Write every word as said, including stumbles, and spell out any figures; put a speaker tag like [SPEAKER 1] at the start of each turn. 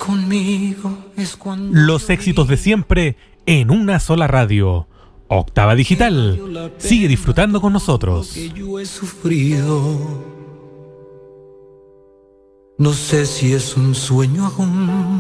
[SPEAKER 1] conmigo es cuando
[SPEAKER 2] Los éxitos de siempre en una sola radio. Octava Digital. Sigue disfrutando con nosotros.
[SPEAKER 1] que yo he sufrido. No sé si es un sueño aún